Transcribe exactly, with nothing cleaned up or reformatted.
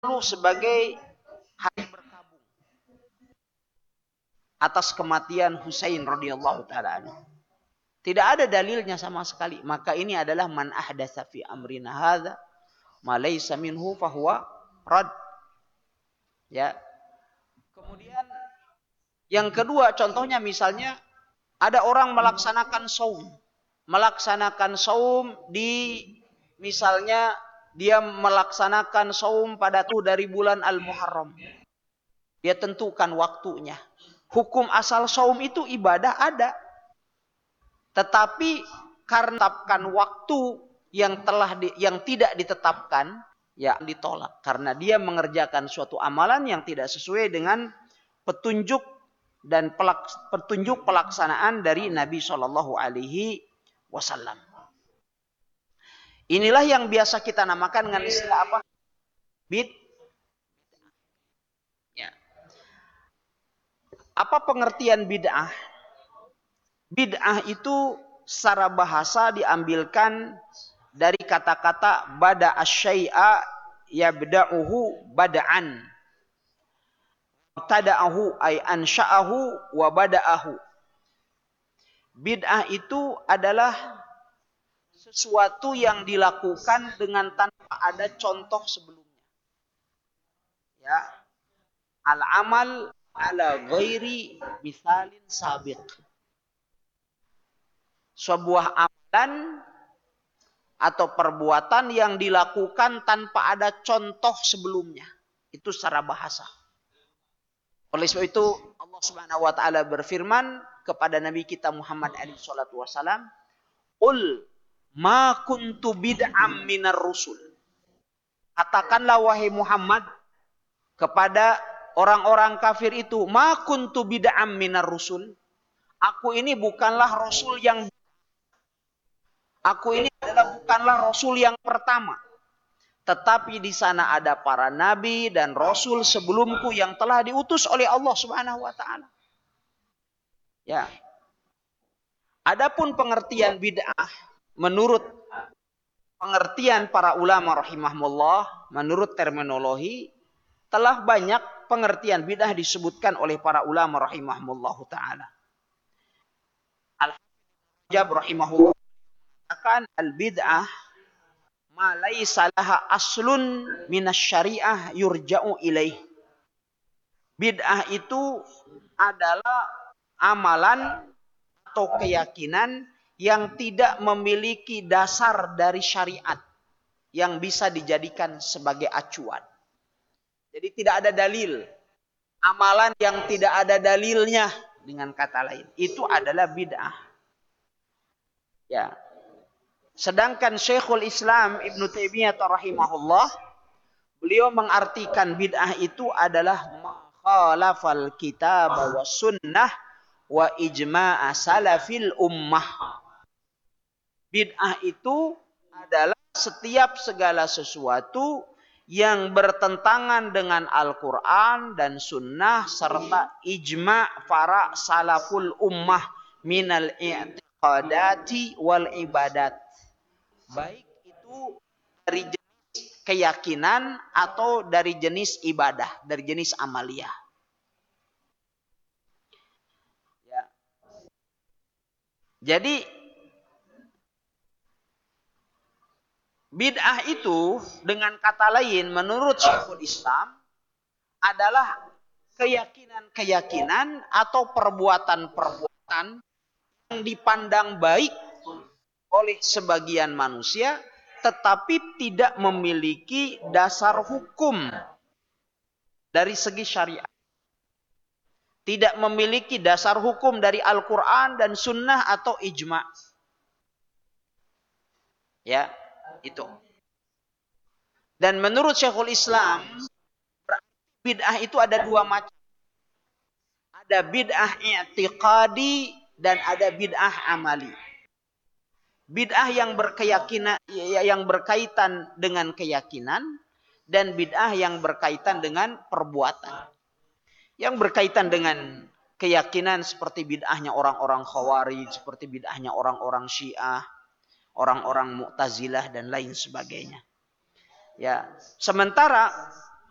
sebagai hari berkabung atas kematian Husain radhiyallahu taala anhu. Tidak ada dalilnya sama sekali. Maka ini adalah man ahdatsa fi amrina hadza ma laysa minhu fahuwa rad. Ya. Kemudian yang kedua contohnya misalnya ada orang melaksanakan saum. Melaksanakan saum di misalnya dia melaksanakan saum pada tuh dari bulan Al-Muharram. Dia tentukan waktunya. Hukum asal saum itu ibadah ada. Tetapi karena tetapkan waktu yang telah di, yang tidak ditetapkan, ya ditolak karena dia mengerjakan suatu amalan yang tidak sesuai dengan petunjuk dan pelaks, petunjuk pelaksanaan dari Nabi Shallallahu Alaihi Wasallam. Inilah yang biasa kita namakan dengan istilah apa? Bid. Ya. Apa pengertian bid'ah? Bid'ah itu secara bahasa diambilkan dari kata-kata bada asyai'a yabda'uhu bada'an. Tada'ahu ay ansha'ahu wa bada'ahu. Bid'ah itu adalah sesuatu yang dilakukan dengan tanpa ada contoh sebelumnya. Ya. Al-amal ala ghairi misalin sabiq. Sebuah amalan atau perbuatan yang dilakukan tanpa ada contoh sebelumnya. Itu secara bahasa. Oleh sebab itu Allah Subhanahu wa taala berfirman kepada Nabi kita Muhammad alaihi salatu wasalam, "Qul ma kuntu bid'am minar rusul." Katakanlah wahai Muhammad kepada orang-orang kafir itu, "Ma kuntu bid'am minar rusul." Aku ini bukanlah rasul yang Aku ini adalah bukanlah rasul yang pertama. Tetapi di sana ada para nabi dan rasul sebelumku yang telah diutus oleh Allah Subhanahu wa taala. Ya. Adapun pengertian bid'ah menurut pengertian para ulama rahimahumullah, menurut terminologi telah banyak pengertian bid'ah disebutkan oleh para ulama rahimahumullah taala. Al-Hajjab rahimahullah akan al-bid'ah ma laisa laha aslun minasyariah yurja'u ilaih. Bid'ah itu adalah amalan atau keyakinan yang tidak memiliki dasar dari syariat yang bisa dijadikan sebagai acuan. Jadi tidak ada dalil. Amalan yang tidak ada dalilnya, dengan kata lain, itu adalah bid'ah. Ya. Sedangkan Syekhul Islam Ibnu Taimiyah rahimahullah, beliau mengartikan bid'ah itu adalah makhalafal kitab wa sunnah wa ijma' salafil ummah. Bid'ah itu adalah setiap segala sesuatu yang bertentangan dengan Al-Quran dan sunnah serta ijma' para salaful ummah minal i'tiqadati wal ibadat. Baik itu dari jenis keyakinan atau dari jenis ibadah, dari jenis amaliyah. Ya. Jadi bid'ah itu dengan kata lain menurut Syekhul Islam adalah keyakinan-keyakinan atau perbuatan-perbuatan yang dipandang baik oleh sebagian manusia tetapi tidak memiliki dasar hukum dari segi syariat. Tidak memiliki dasar hukum dari Al-Quran dan Sunnah atau ijma'. Ya, itu. Dan menurut Syekhul Islam, bid'ah itu ada dua macam. Ada bid'ah i'tiqadi dan ada bid'ah amali. Bid'ah yang berkeyakinan yang berkaitan dengan keyakinan dan bid'ah yang berkaitan dengan perbuatan. Yang berkaitan dengan keyakinan seperti bid'ahnya orang-orang Khawarij, seperti bid'ahnya orang-orang Syiah, orang-orang Mu'tazilah dan lain sebagainya. Ya, sementara